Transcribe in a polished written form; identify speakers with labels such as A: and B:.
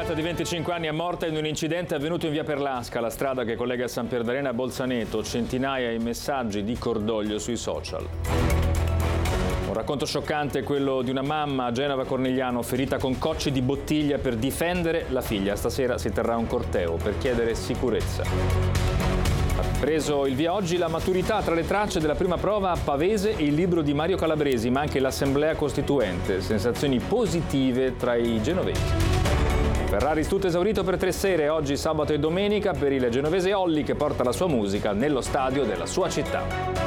A: ragazza di 25 anni è morta in un incidente avvenuto in via Perlasca, la strada che collega Sampierdarena a Bolzaneto. Centinaia i messaggi di cordoglio sui social. Un racconto scioccante è quello di una mamma a Genova Cornigliano ferita con cocci di bottiglia per difendere la figlia. Stasera si terrà un corteo per chiedere sicurezza. Ha preso il via oggi la maturità tra le tracce della prima prova a Pavese e il libro di Mario Calabresi, ma anche l'Assemblea Costituente. Sensazioni positive tra i genovesi. Ferraris tutto esaurito per 3 sere, oggi sabato e domenica, per il genovese Olli che porta la sua musica nello stadio della sua città.